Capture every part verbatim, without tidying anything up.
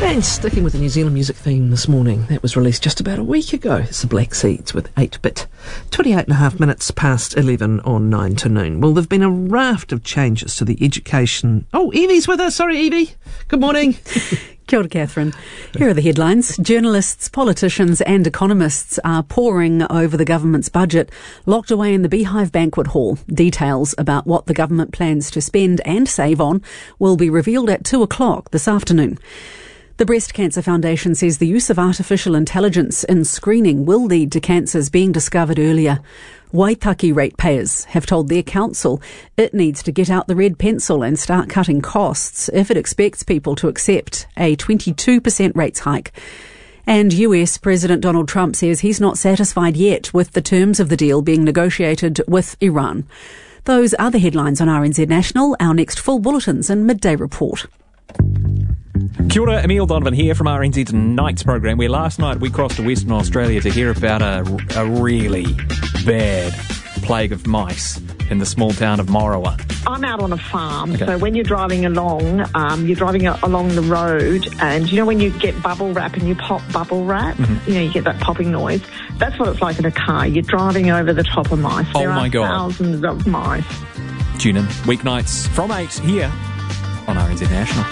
And sticking with the New Zealand music theme this morning, that was released just about a week ago. It's the Black Seeds with eight bit. twenty-eight and a half minutes past eleven on nine to noon. Well, there've been a raft of changes to the education... Oh, Evie's with us. Sorry, Evie. Good morning. Kia ora, Catherine. Here are the headlines. Journalists, politicians and economists are poring over the government's budget, locked away in the Beehive Banquet Hall. Details about what the government plans to spend and save on will be revealed at two o'clock this afternoon. The Breast Cancer Foundation says the use of artificial intelligence in screening will lead to cancers being discovered earlier. Waitaki ratepayers have told their council it needs to get out the red pencil and start cutting costs if it expects people to accept a twenty-two percent rates hike. And U S President Donald Trump says he's not satisfied yet with the terms of the deal being negotiated with Iran. Those are the headlines on R N Z National. Our next full bulletins and midday report. Kia ora, Emile Donovan here from R N Z's Nights programme, where last night we crossed to Western Australia to hear about a, a really bad plague of mice in the small town of Morawa. I'm out on a farm, Okay. so when you're driving along, um, you're driving a- along the road, and you know when you get bubble wrap and you pop bubble wrap, Mm-hmm. you know, you get that popping noise. That's what it's like in a car. You're driving over the top of mice. Oh there my are God. thousands of mice. Tune in weeknights from eight here on R N Z National.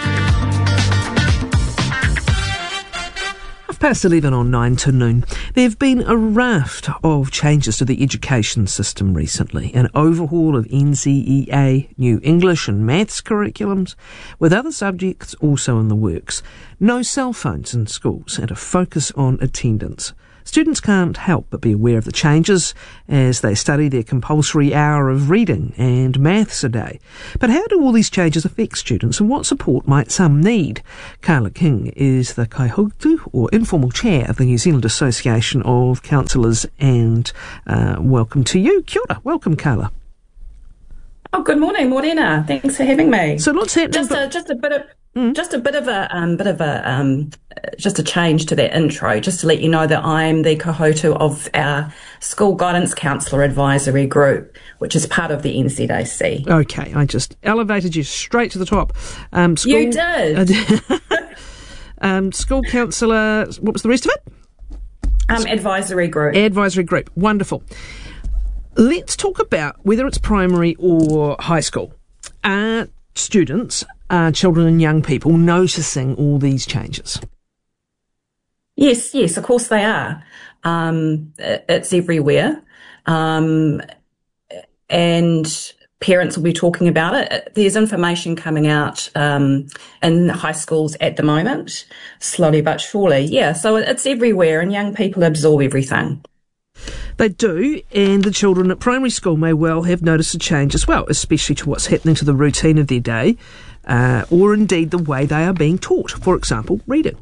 Past eleven on nine to noon. There have been a raft of changes to the education system recently. An overhaul of N C E A, new English and maths curriculums, with other subjects also in the works. No cell phones in schools and a focus on attendance. Students can't help but be aware of the changes as they study their compulsory hour of reading and maths a day. But how do all these changes affect students, and what support might some need? Carla King is the Kaihutu, or informal chair of the New Zealand Association of Counsellors, and uh, welcome to you. Kia ora. Welcome, Carla. Oh, good morning, Morena. Thanks for having me. So lots happening. Just a just a bit of mm. just a bit of a um, bit of a um, just a change to that intro, just to let you know that I'm the Kahotu of our School Guidance Counsellor Advisory Group, which is part of the N Z A C. Okay, I just elevated you straight to the top. Um, school, You did. um, school counsellor. What was the rest of it? Um, advisory Group. Advisory group. Wonderful. Let's talk about whether it's primary or high school. Are students, are children and young people noticing all these changes? Yes, yes, of course they are. Um, it- it's everywhere. Um, and parents will be talking about it. There's information coming out um, in high schools at the moment, slowly but surely. Yeah, so it's everywhere, and young people absorb everything. They do, and the children at primary school may well have noticed a change as well, especially to what's happening to the routine of their day, uh, or indeed the way they are being taught. For example, reading.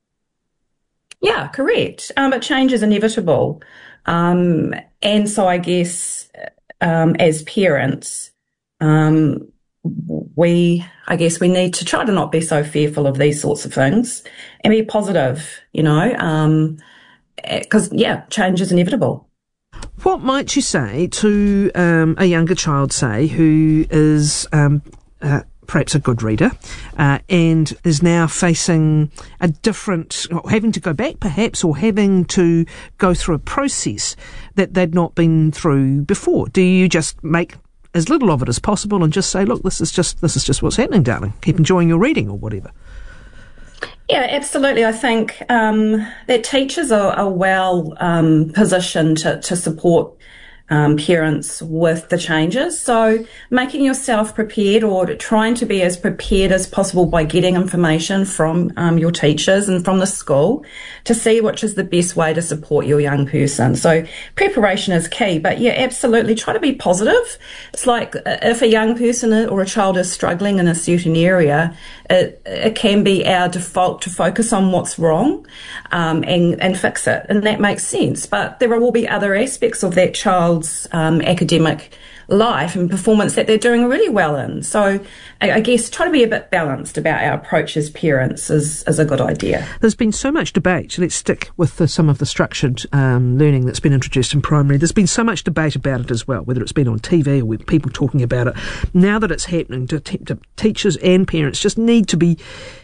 Yeah, correct. Um, but change is inevitable. Um, and so I guess um, as parents, um, we, I guess we need to try to not be so fearful of these sorts of things and be positive, you know, um, because, yeah, change is inevitable. What might you say to um, a younger child, say, who is um, uh, perhaps a good reader uh, and is now facing a different, or having to go back perhaps, or having to go through a process that they'd not been through before? Do you just make as little of it as possible and just say, look, this is just this is just what's happening, darling. Keep enjoying your reading, or whatever? Yeah, absolutely. I think um, that teachers are, are well um, positioned to, to support um, parents with the changes. So making yourself prepared, or trying to be as prepared as possible by getting information from um, your teachers and from the school to see which is the best way to support your young person. So preparation is key, but yeah, absolutely try to be positive. It's like if a young person or a child is struggling in a certain area, it, it can be our default to focus on what's wrong um, and, and fix it. And that makes sense. But there will be other aspects of that child's um, academic life and performance that they're doing really well in. So I, I guess try to be a bit balanced about our approach as parents is, is a good idea. There's been so much debate. Let's stick with the, some of the structured um, learning that's been introduced in primary. There's been so much debate about it as well, whether it's been on T V or with people talking about it. Now that it's happening, to, te- to teachers and parents just need to be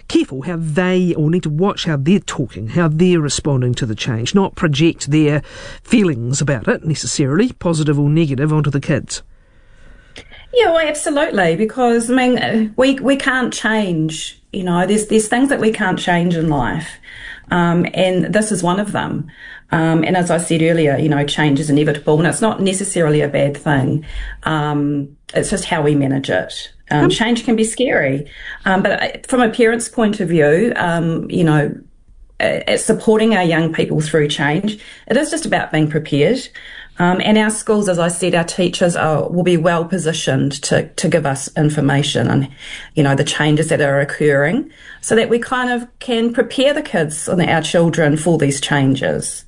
careful how they, or need to watch how they're talking, how they're responding to the change, not project their feelings about it necessarily, positive or negative, onto the kids. Yeah, well, absolutely, because, I mean, we we can't change, you know, there's, there's things that we can't change in life, um, and this is one of them. Um, and as I said earlier, you know, change is inevitable, and it's not necessarily a bad thing. Um, it's just how we manage it. Um, um, change can be scary, um, but from a parent's point of view, um, you know, it's supporting our young people through change. It is just about being prepared. Um, and our schools, as I said, our teachers are, will be well positioned to, to give us information on, you know, the changes that are occurring, so that we kind of can prepare the kids and our children for these changes.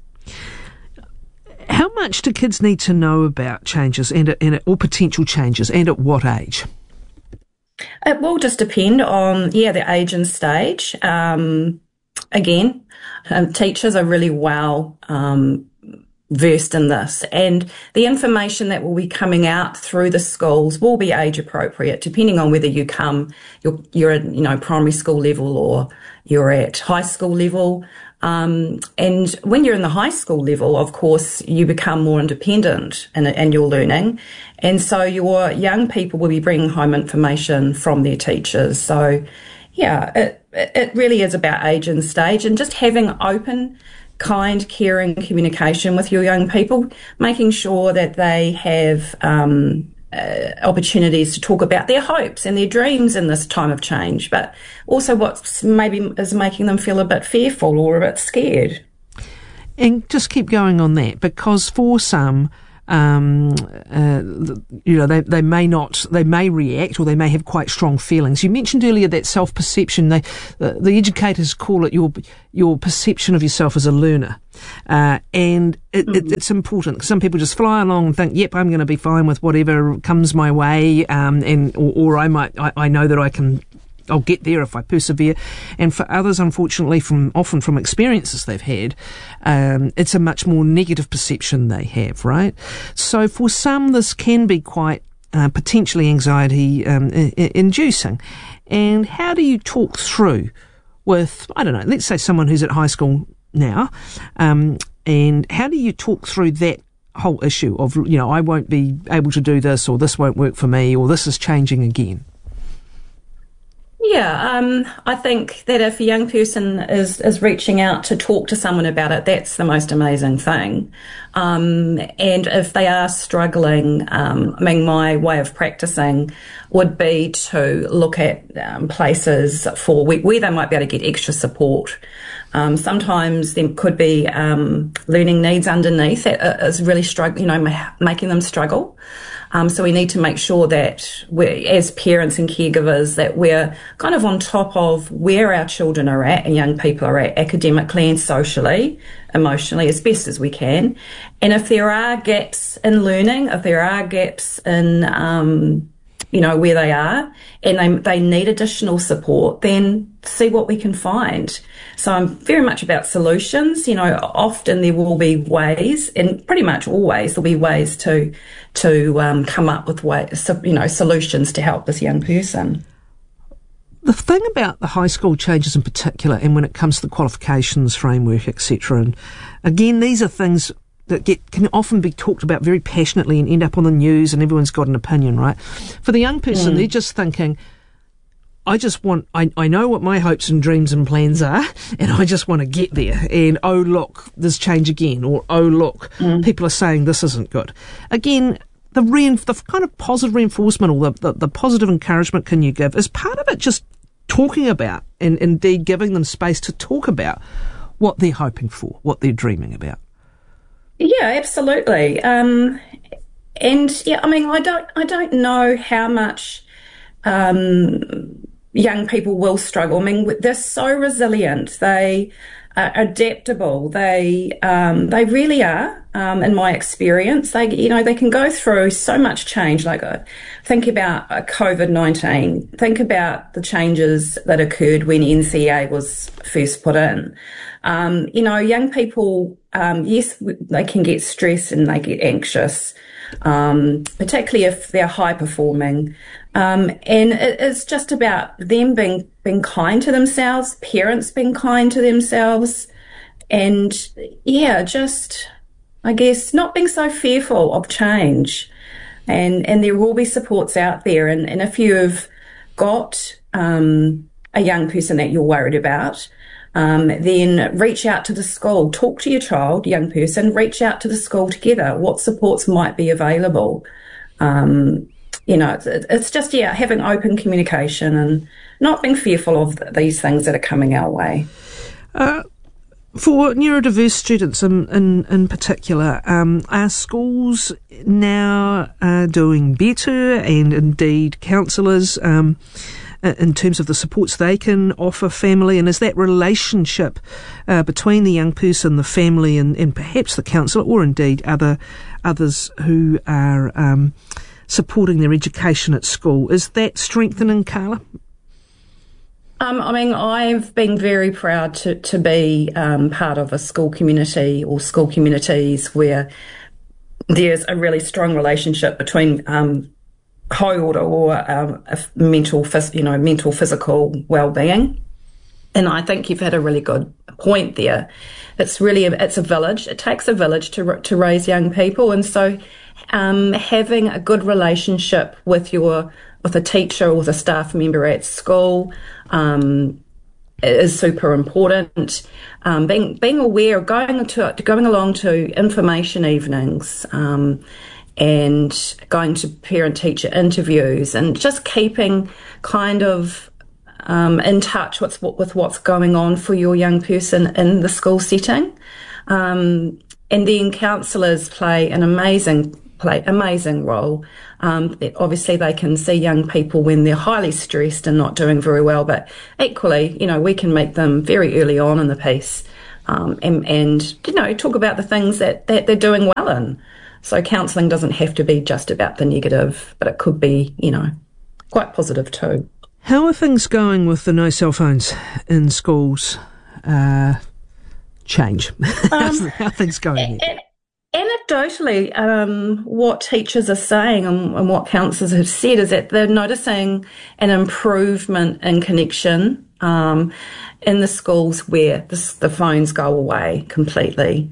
How much do kids need to know about changes and, and or potential changes, and at what age? It will just depend on, yeah, the age and stage. Um, again, um, teachers are really well um versed in this, and the information that will be coming out through the schools will be age appropriate, depending on whether you come you're, you're at, you know, primary school level or you're at high school level. Um, and when you're in the high school level, of course, you become more independent in, in your learning, and so your young people will be bringing home information from their teachers. So, yeah, it it really is about age and stage, and just having open, kind, caring communication with your young people, making sure that they have um, uh, opportunities to talk about their hopes and their dreams in this time of change, but also what maybe is making them feel a bit fearful or a bit scared. And just keep going on that, because for some, um, uh, you know, they, they may not, they may react, or they may have quite strong feelings. You mentioned earlier that self-perception. They, the, the educators call it your your perception of yourself as a learner, uh, and it, mm-hmm. it, it's important. Some people just fly along and think, "Yep, I'm going to be fine with whatever comes my way," um, and or, or I might, I, I know that I can. I'll get there if I persevere. And for others, unfortunately, from often from experiences they've had, um, it's a much more negative perception they have, right? So for some, this can be quite uh, potentially anxiety um, I- I- inducing. And how do you talk through with, I don't know, let's say someone who's at high school now, um, and how do you talk through that whole issue of, you know, I won't be able to do this, or this won't work for me, or this is changing again? Yeah, um, I think that if a young person is, is reaching out to talk to someone about it, that's the most amazing thing. Um, and if they are struggling, um, I mean, my way of practicing would be to look at um, places for where, where they might be able to get extra support. Um, sometimes there could be um, learning needs underneath that is really struggling, you know, ma- making them struggle. Um, so we need to make sure that we're, as parents and caregivers, that we're kind of on top of where our children are at and young people are at academically and socially, emotionally, as best as we can. And if there are gaps in learning, if there are gaps in, um, you know, where they are, and they, they need additional support, then see what we can find. So I'm very much about solutions. You know, often there will be ways, and pretty much always there'll be ways to to um, come up with ways, you know, solutions to help this young person. The thing about the high school changes in particular, and when it comes to the qualifications framework, et cetera, and again, these are things that get can often be talked about very passionately and end up on the news, and everyone's got an opinion, right? For the young person, mm. they're just thinking, I just want, I, I know what my hopes and dreams and plans are, and I just want to get there. And, oh, look, there's change again. Or, oh, look, mm. people are saying this isn't good. Again, the, reinf- the kind of positive reinforcement, or the, the, the positive encouragement can you give, is part of it just talking about, and indeed giving them space to talk about what they're hoping for, what they're dreaming about. Yeah, absolutely. Um, and, yeah, I mean, I don't, I don't know how much um, young people will struggle. I mean, they're so resilient. They are adaptable. They um, they really are. Um, in my experience, they you know they can go through so much change. Like, uh, think about uh, COVID nineteen. Think about the changes that occurred when N C A was first put in. Um, you know, young people, um, yes, they can get stressed and they get anxious. Um, particularly if they're high performing. Um, and it, it's just about them being, being kind to themselves, parents being kind to themselves, and yeah, just, I guess, not being so fearful of change. And, and there will be supports out there. And, and if you've got, um, a young person that you're worried about, um, then reach out to the school, talk to your child, young person, reach out to the school together. What supports might be available? Um, you know, it's, it's just, yeah, having open communication and not being fearful of these things that are coming our way. Uh, for neurodiverse students in, in, in particular, um, are schools now uh, doing better, and indeed counsellors, um, in terms of the supports they can offer family, and is that relationship uh, between the young person, the family, and, and perhaps the counsellor, or indeed other others who are um, supporting their education at school, is that strengthening, Carla? Um, I mean, I've been very proud to, to be um, part of a school community or school communities where there's a really strong relationship between um, high order or um, mental, you know, mental, physical well-being. And I think you've had a really good point there. It's really, a, it's a village. It takes a village to to raise young people. And so um, having a good relationship with your with a teacher or with a staff member at school um, is super important. Um, being being aware of going to going along to information evenings um, and going to parent-teacher interviews, and just keeping kind of um, in touch with, with what's going on for your young person in the school setting. Um, and then counsellors play an amazing play amazing role. Um, obviously, they can see young people when they're highly stressed and not doing very well, but equally, you know, we can meet them very early on in the piece um, and, and, you know, talk about the things that, that they're doing well in. So counselling doesn't have to be just about the negative, but it could be, you know, quite positive too. How are things going with the no cell phones in schools? Uh, change. Um, How are things going? It, Anecdotally, um, what teachers are saying and, and what counsellors have said is that they're noticing an improvement in connection um, in the schools where the, the phones go away completely,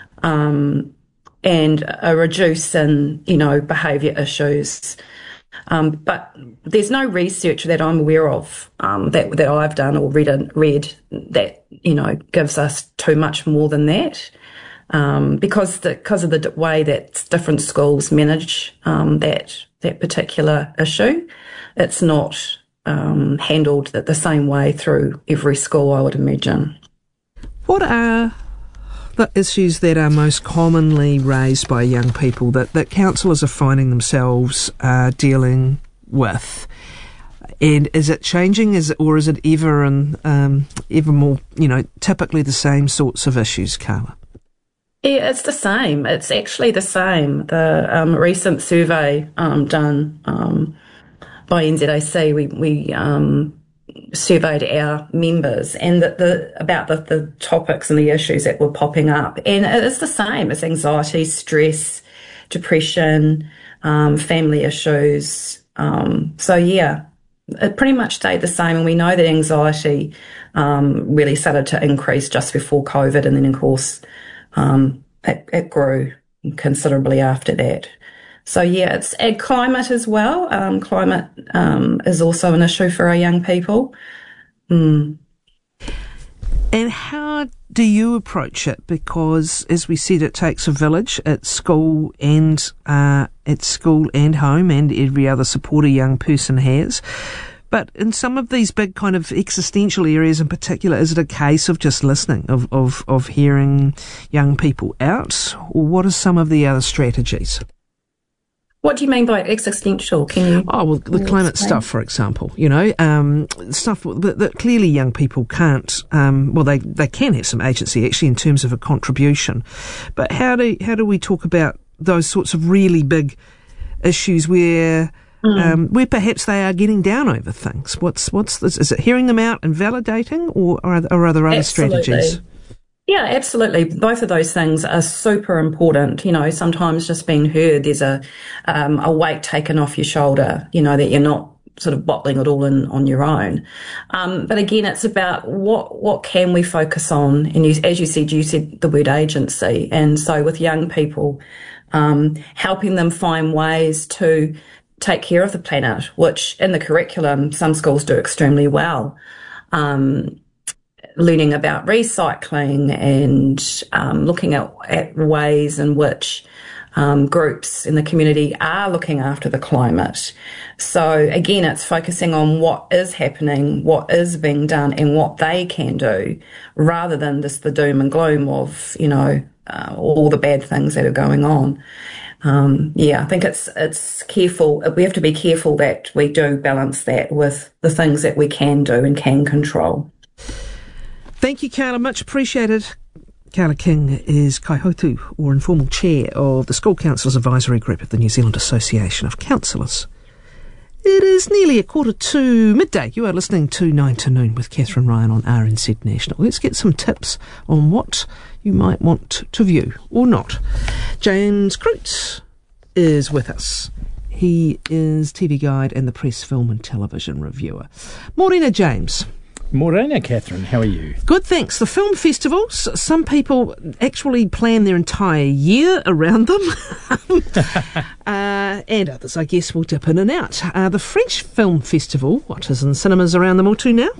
um, and a reduce in, you know, behaviour issues. Um, but there's no research that I'm aware of um, that that I've done or read read that, you know, gives us too much more than that. Um, because the, because of the way that different schools manage um, that that particular issue, it's not um, handled the same way through every school, I would imagine. What are the issues that are most commonly raised by young people that, that counsellors are finding themselves uh, dealing with? And is it changing, is it, or is it ever and um, ever more, you know, typically the same sorts of issues, Carla? Yeah, it's the same. It's actually the same. The um, recent survey um, done um, by N Z A C, we, we um, surveyed our members and the, the about the, the topics and the issues that were popping up. And it's the same. It's anxiety, stress, depression, um, family issues. Um, so, yeah, it pretty much stayed the same. And we know that anxiety um, really started to increase just before COVID, and then, of course, Um, it, it grew considerably after that. So yeah, it's and climate as well. Um, climate um, is also an issue for our young people. Mm. And how do you approach it? Because, as we said, it takes a village at school and uh, at school and home, and every other support a young person has. But in some of these big kind of existential areas in particular, is it a case of just listening, of, of, of hearing young people out? Or what are some of the other strategies? What do you mean by existential? Can you? Oh, well, the climate explain? stuff, for example, you know, um, stuff that, that clearly young people can't, um, well, they, they can have some agency actually in terms of a contribution. But how do, how do we talk about those sorts of really big issues where, Mm. Um, where perhaps they are getting down over things? What's what's this? Is it hearing them out and validating, or, or, are, or are there other absolutely. strategies? Yeah, absolutely. Both of those things are super important. You know, sometimes just being heard, there's a um, a weight taken off your shoulder. You know, that you're not sort of bottling it all in on your own. Um, but again, it's about what what can we focus on? And you, as you said, you said the word agency. And so with young people, um, helping them find ways to take care of the planet, which in the curriculum, some schools do extremely well. Um, learning about recycling and um, looking at, at ways in which Um, groups in the community are looking after the climate. So again, it's focusing on what is happening, what is being done, and what they can do, rather than just the doom and gloom of, you know, uh, all the bad things that are going on. Um, yeah, I think it's it's careful. We have to be careful that we do balance that with the things that we can do and can control. Thank you, Carla. Much appreciated. Carla King is Kaihotu, or informal chair of the School Councillors Advisory Group of the New Zealand Association of Councillors. It is nearly a quarter to midday. You are listening to nine to noon with Catherine Ryan on R N Z National. Let's get some tips on what you might want to view or not. James Croot is with us. He is T V guide and the press, film and television reviewer. Morena, James. Morena, Catherine, how are you? Good, thanks. The film festivals, some people actually plan their entire year around them, uh, and others, I guess, will dip in and out. Uh, the French Film Festival, what is in cinemas around the Motu now?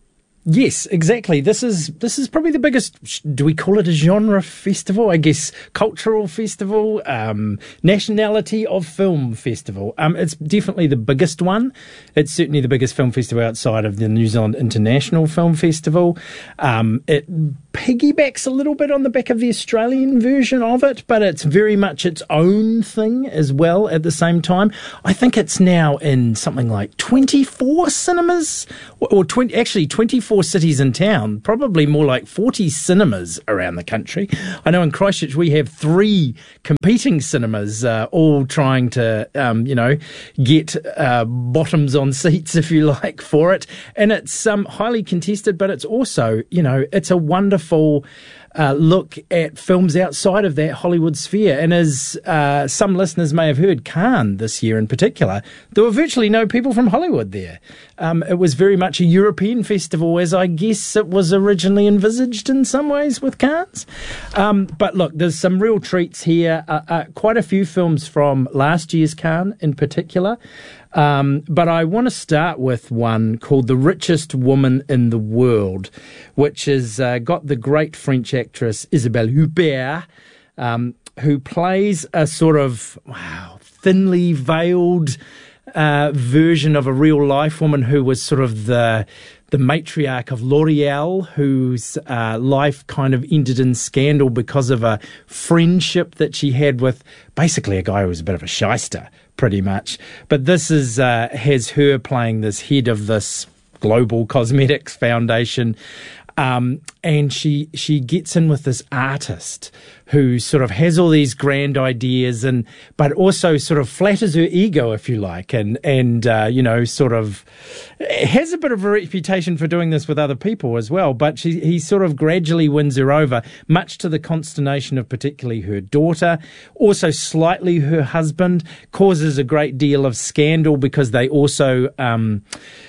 Yes, exactly. This is this is probably the biggest, do we call it a genre festival? I guess cultural festival, um, nationality of film festival. Um, it's definitely the biggest one. It's certainly the biggest film festival outside of the New Zealand International Film Festival. Um, it piggybacks a little bit on the back of the Australian version of it, but it's very much its own thing as well at the same time. I think it's now in something like twenty-four cinemas, or twenty, actually twenty-four cities in town, probably more like forty cinemas around the country. I know in Christchurch we have three competing cinemas, uh, all trying to, um, you know, get uh, bottoms on seats, if you like, for it. And it's um, highly contested, but it's also, you know, it's a wonderful Uh, look at films outside of that Hollywood sphere. And as uh, some listeners may have heard, Cannes this year in particular, there were virtually no people from Hollywood there. Um, it was very much a European festival, as I guess it was originally envisaged in some ways with Cannes. Um, but look, there's some real treats here. Uh, uh, quite a few films from last year's Cannes in particular. Um, but I want to start with one called The Richest Woman in the World, which has uh, got the great French actress Isabelle Huppert, um, who plays a sort of, wow, thinly veiled uh, version of a real-life woman who was sort of the the matriarch of L'Oreal, whose uh, life kind of ended in scandal because of a friendship that she had with basically a guy who was a bit of a shyster, pretty much. But this is uh, has her playing this head of this global cosmetics foundation. Um, and she she gets in with this artist who sort of has all these grand ideas, and but also sort of flatters her ego, if you like, and and uh, you know, sort of has a bit of a reputation for doing this with other people as well. But she he sort of gradually wins her over, much to the consternation of particularly her daughter, also slightly her husband. Causes a great deal of scandal because they also Um,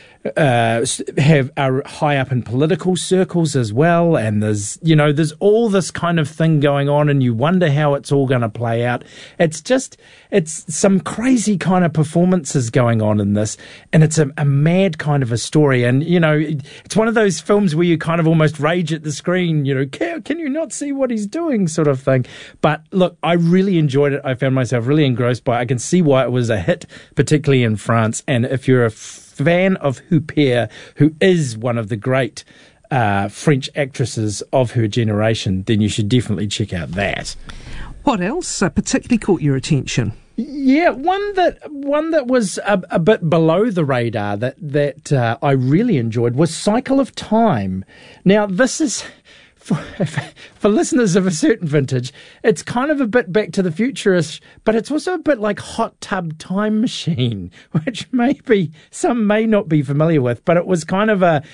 Uh, have are high up in political circles as well, and there's you know there's all this kind of thing going on, and you wonder how it's all going to play out. It's just it's some crazy kind of performances going on in this, and it's a, a mad kind of a story. And you know it's one of those films where you kind of almost rage at the screen. You know, can, can you not see what he's doing, sort of thing. But look, I really enjoyed it. I found myself really engrossed by it. I can see why it was a hit, particularly in France. And if you're a fan of Huppert, who is one of the great uh, French actresses of her generation, then you should definitely check out that. What else uh, particularly caught your attention? Yeah, one that one that was a, a bit below the radar that that uh, I really enjoyed was Cycle of Time. Now, this is For, for listeners of a certain vintage, it's kind of a bit Back to the Future-ish, but it's also a bit like Hot Tub Time Machine, which maybe some may not be familiar with, but it was kind of a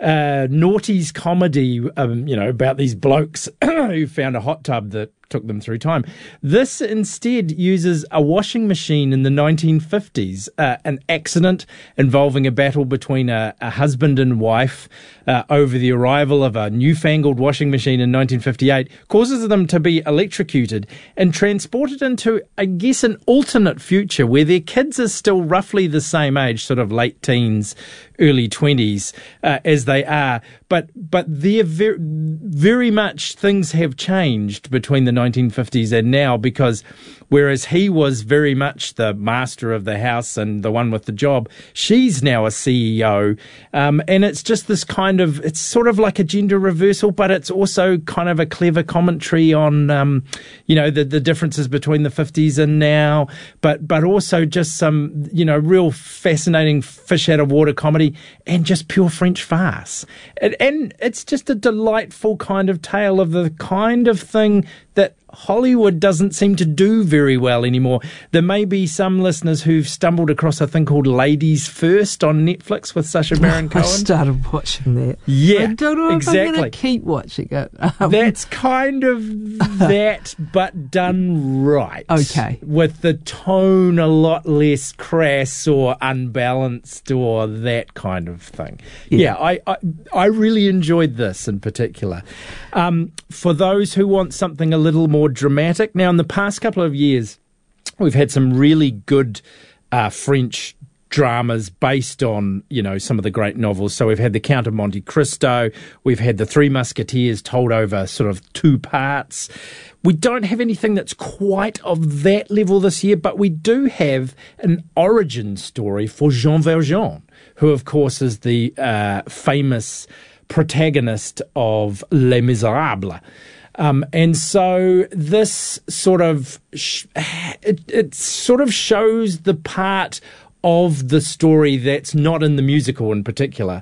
uh, noughties comedy, um, you know, about these blokes who found a hot tub that took them through time. This instead uses a washing machine in the nineteen fifties, uh, an accident involving a battle between a, a husband and wife uh, over the arrival of a newfangled washing machine in nineteen fifty-eight, causes them to be electrocuted and transported into, I guess, an alternate future where their kids are still roughly the same age, sort of late teens, early twenties, uh, as they are. But but they're very, very much things have changed between the nineteen fifties and now, because whereas he was very much the master of the house and the one with the job, she's now a C E O. Um, and it's just this kind of, it's sort of like a gender reversal, but it's also kind of a clever commentary on, um, you know, the, the differences between the fifties and now, but, but also just some, you know, real fascinating fish out of water comedy and just pure French farce. And, and it's just a delightful kind of tale of the kind of thing that Hollywood doesn't seem to do very well anymore. There may be some listeners who've stumbled across a thing called Ladies First on Netflix with Sacha Baron Cohen. I started watching that. Yeah, I don't know exactly. if I'm going to keep watching it. Um, That's kind of that, but done right. Okay. With the tone a lot less crass or unbalanced or that kind of thing. Yeah, yeah I, I I really enjoyed this in particular. Um, for those who want something a little more dramatic, now in the past couple of years, we've had some really good uh, French dramas based on, you know, some of the great novels. So we've had The Count of Monte Cristo, we've had The Three Musketeers told over sort of two parts. We don't have anything that's quite of that level this year, but we do have an origin story for Jean Valjean, who of course is the uh, famous protagonist of Les Miserables. Um, and so this sort of sh- it, it sort of shows the part of the story that's not in the musical in particular,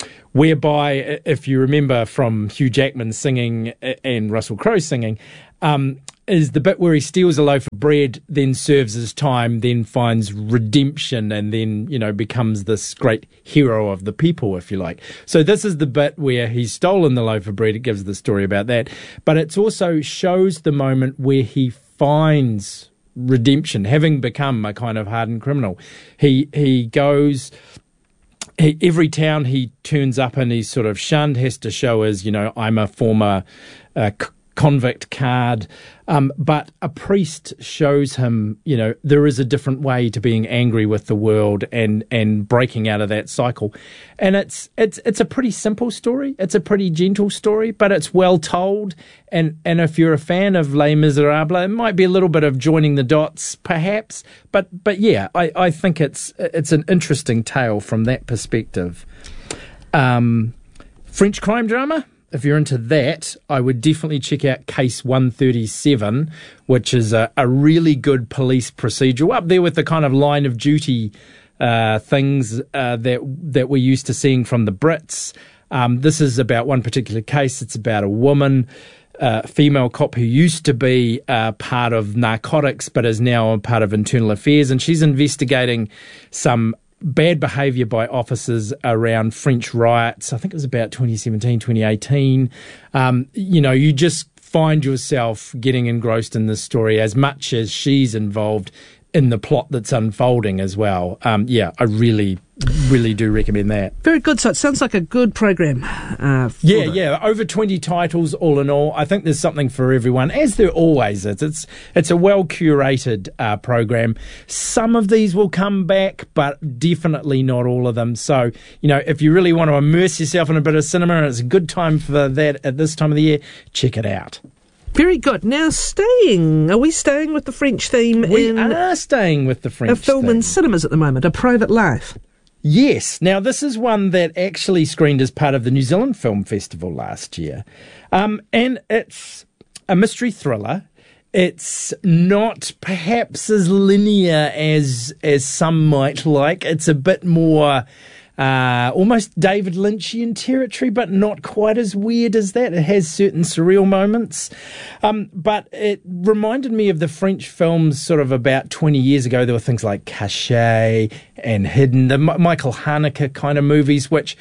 whereby, if you remember from Hugh Jackman singing and Russell Crowe singing, um, is the bit where he steals a loaf of bread, then serves his time, then finds redemption, and then, you know, becomes this great hero of the people, if you like. So this is the bit where he's stolen the loaf of bread. It gives the story about that. But it also shows the moment where he finds redemption, having become a kind of hardened criminal. He he goes... He, every town he turns up in, he's sort of shunned, has to show his, you know, I'm a former uh, c- convict card. Um, but a priest shows him, you know, there is a different way to being angry with the world and, and breaking out of that cycle. And it's it's it's a pretty simple story. It's a pretty gentle story, but it's well told. And, and if you're a fan of Les Miserables, it might be a little bit of joining the dots, perhaps. But but yeah, I, I think it's it's an interesting tale from that perspective. Um, French crime drama? If you're into that, I would definitely check out Case one thirty-seven, which is a, a really good police procedural, up there with the kind of Line of Duty uh, things uh, that that we're used to seeing from the Brits. Um, this is about one particular case. It's about a woman, uh, female cop who used to be uh, part of narcotics but is now a part of internal affairs, and she's investigating some bad behaviour by officers around French riots. I think it was about twenty seventeen, twenty eighteen. Um, you know, you just find yourself getting engrossed in this story as much as she's involved in the plot that's unfolding as well. Um, yeah, I really, really do recommend that. Very good. So it sounds like a good program. Uh, yeah, the- yeah. Over twenty titles all in all. I think there's something for everyone, as there always is. It's it's a well curated uh, program. Some of these will come back, but definitely not all of them. So, you know, if you really want to immerse yourself in a bit of cinema, and it's a good time for that at this time of the year, check it out. Very good. Now, staying, are we staying with the French theme We in are staying with the French a film theme. in cinemas at the moment, A Private Life? Yes. Now, this is one that actually screened as part of the New Zealand Film Festival last year. Um, and it's a mystery thriller. It's not perhaps as linear as as some might like. It's a bit more uh, almost David Lynchian territory, but not quite as weird as that. It has certain surreal moments. Um, but it reminded me of the French films sort of about twenty years ago. There were things like Cachet and Hidden, the M- Michael Haneke kind of movies, which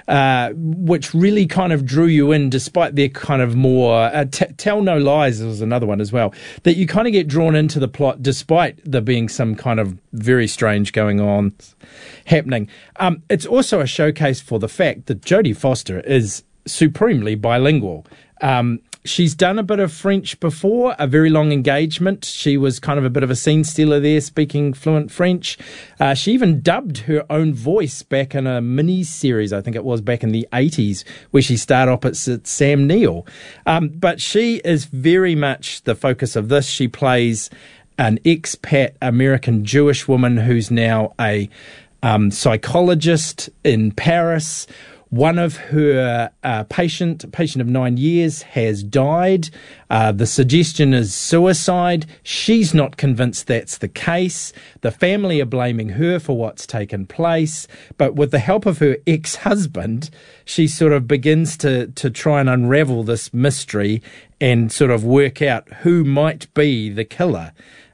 uh, which really kind of drew you in, despite their kind of more uh, t- Tell No Lies was another one as well, that you kind of get drawn into the plot despite there being some kind of very strange going on happening. Um, it's also a showcase for the fact that Jodie Foster is supremely bilingual. Um, she's done a bit of French before, a very long engagement. She was kind of a bit of a scene stealer there, speaking fluent French. Uh, she even dubbed her own voice back in a mini-series, I think it was back in the eighties, where she starred opposite Sam Neill. Um, but she is very much the focus of this. She plays an expat American Jewish woman who's now a um, psychologist in Paris. One of her uh, patient, a patient of nine years, has died. Uh, the suggestion is suicide. She's not convinced that's the case. The family are blaming her for what's taken place. But with the help of her ex-husband, she sort of begins to, to try and unravel this mystery and sort of work out who might be the killer.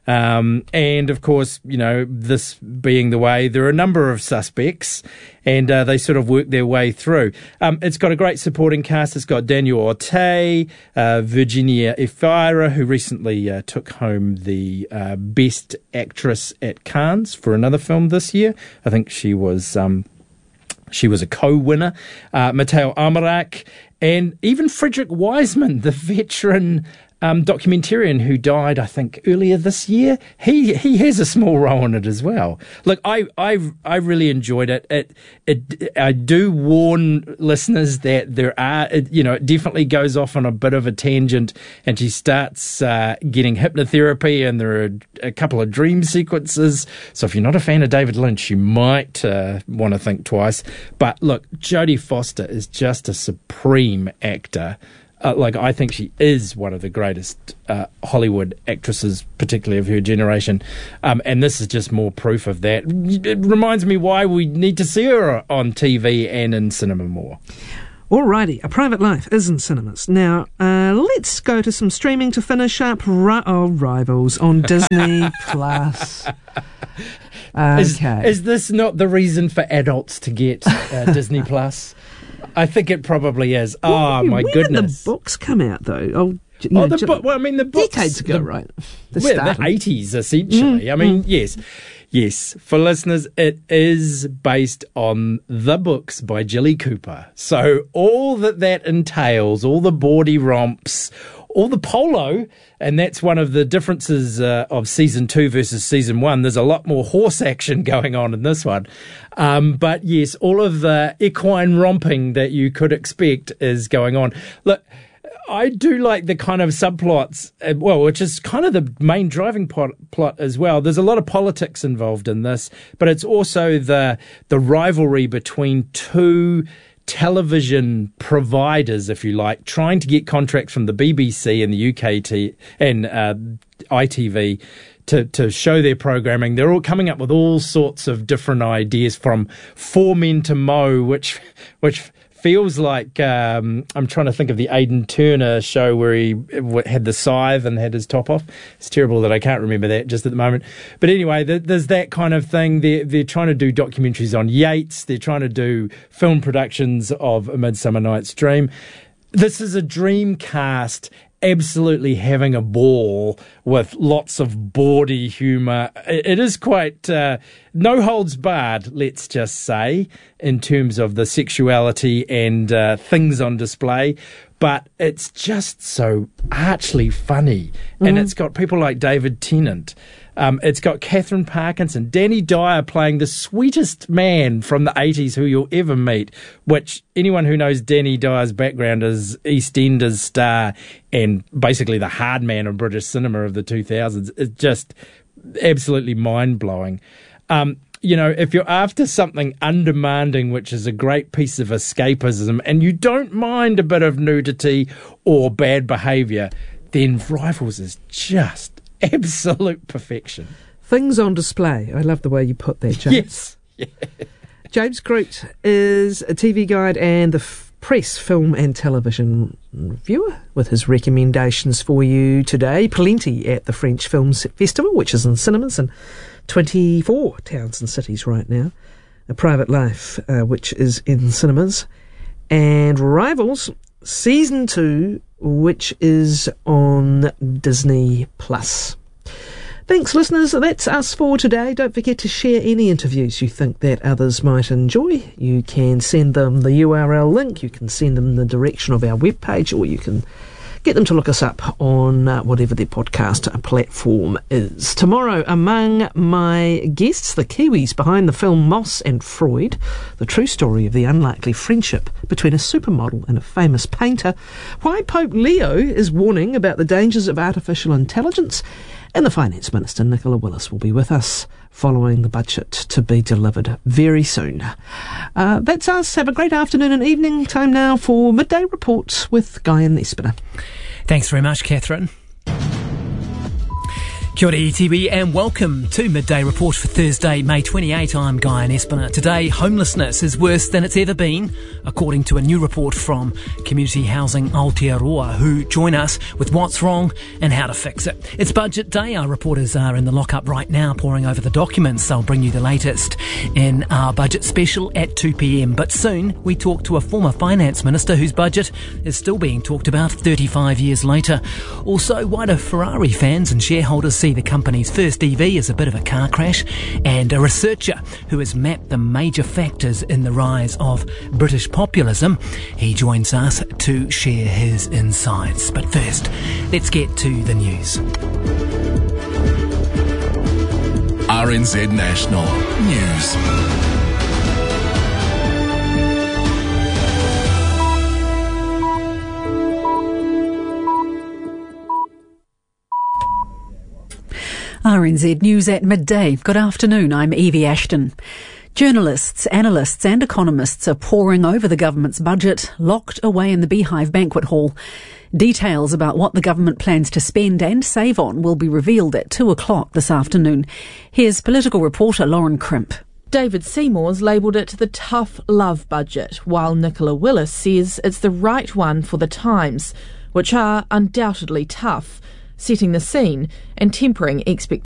Um, and of course, you know, this being the way, there are a number of suspects and uh, they sort of work their way through. Um, it's got a great supporting cast. It's got Daniel Ortega, uh, Virginia Efira, who recently uh, took home the uh, Best Actress at Cannes for another film this year. I think she was um, she was a co-winner. Uh, Mateo Amarak, and even Frederick Wiseman, the veteran Um, documentarian who died, I think, earlier this year. He he has a small role in it as well. Look, I I I really enjoyed it. It it I do warn listeners that there are, it, you know, it definitely goes off on a bit of a tangent, and she starts uh, getting hypnotherapy, and there are a couple of dream sequences. So if you're not a fan of David Lynch, you might uh, want to think twice. But look, Jodie Foster is just a supreme actor. Uh, like, I think she is one of the greatest uh, Hollywood actresses, particularly of her generation. Um, and this is just more proof of that. It reminds me why we need to see her on T V and in cinema more. Alrighty, A Private Life is in cinemas. Now, uh, let's go to some streaming to finish up. Ri- oh, Rivals on Disney Plus. Okay. Is, is this not the reason for adults to get uh, Disney Plus? I think it probably is. Oh, well, my when goodness. When did the books come out, though? Oh, you oh know, the bo- well, I mean, the books... Decades ago, the, right? The, well, the eighties, essentially. Mm, I mean, mm. yes. Yes. For listeners, it is based on the books by Jilly Cooper. So all that that entails, all the bawdy romps, all the polo, and that's one of the differences uh, of season two versus season one. There's a lot more horse action going on in this one. Um, but yes, all of the equine romping that you could expect is going on. Look, I do like the kind of subplots, uh, well, which is kind of the main driving plot, plot as well. There's a lot of politics involved in this, but it's also the the rivalry between two television providers, if you like, trying to get contracts from the B B C and the U K T and uh, I T V to, to show their programming. They're all coming up with all sorts of different ideas, from Four Men to Mow, which which feels like um, I'm trying to think of the Aidan Turner show where he had the scythe and had his top off. It's terrible that I can't remember that just at the moment. But anyway, there's that kind of thing. They're, they're trying to do documentaries on Yeats. They're trying to do film productions of A Midsummer Night's Dream. This is a dream cast, absolutely having a ball with lots of bawdy humour. It is quite uh, no holds barred, let's just say, in terms of the sexuality and uh, things on display. But it's just so archly funny. Mm-hmm. And it's got people like David Tennant. Um, it's got Catherine Parkinson, Danny Dyer playing the sweetest man from the eighties who you'll ever meet, which anyone who knows Danny Dyer's background as EastEnders star and basically the hard man of British cinema of the two thousands is just absolutely mind-blowing. Um, you know, if you're after something undemanding, which is a great piece of escapism, and you don't mind a bit of nudity or bad behaviour, then Rivals is just absolute perfection. Things on display. I love the way you put that, James. Yes. Yeah. James Groot is a T V guide and the f- press, film and television reviewer with his recommendations for you today. Plenty at the French Film Festival, which is in cinemas in twenty-four towns and cities right now. A Private Life, uh, which is in cinemas. and Rivals Season two, which is on Disney Plus. Thanks, listeners. That's us for today. Don't forget to share any interviews you think that others might enjoy. You can send them the U R L link, you can send them the direction of our webpage, or you can get them to look us up on uh, whatever their podcast platform is. Tomorrow, among my guests, the Kiwis behind the film Moss and Freud, the true story of the unlikely friendship between a supermodel and a famous painter, why Pope Leo is warning about the dangers of artificial intelligence, and the Finance Minister, Nicola Willis, will be with us following the budget to be delivered very soon. Uh, that's us. Have a great afternoon and evening. Time now for Midday Reports with Guy and Espina. Thanks very much, Catherine. Kia ora E T B and welcome to Midday Report for Thursday, May twenty-eighth. I'm Guy and Espina. Today, homelessness is worse than it's ever been, according to a new report from Community Housing Aotearoa, who join us with what's wrong and how to fix it. It's budget day. Our reporters are in the lockup right now poring over the documents. They'll bring you the latest in our budget special at two p.m. But soon, we talk to a former finance minister whose budget is still being talked about thirty-five years later. Also, why do Ferrari fans and shareholders see the company's first E V as a bit of a car crash, and a researcher who has mapped the major factors in the rise of British populism. He joins us to share his insights. But first, let's get to the news. R N Z National News. R N Z News at midday. Good afternoon, I'm Evie Ashton. Journalists, analysts and economists are poring over the government's budget, locked away in the Beehive Banquet Hall. Details about what the government plans to spend and save on will be revealed at two o'clock this afternoon. Here's political reporter Lauren Crimp. David Seymour's labelled it the tough love budget, while Nicola Willis says it's the right one for the times, which are undoubtedly tough, setting the scene and tempering expectations.